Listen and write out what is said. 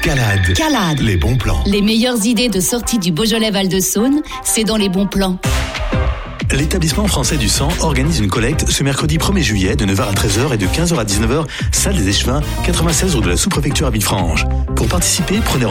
Calade. Calade. Les bons plans. Les meilleures idées de sortie du Beaujolais Val-de-Saône, c'est dans les bons plans. L'établissement français du sang organise une collecte ce mercredi 1er juillet de 9h à 13h et de 15h à 19h, salle des Échevins, 96 rue de la sous-préfecture à Villefranche. Pour participer, prenez rendez-vous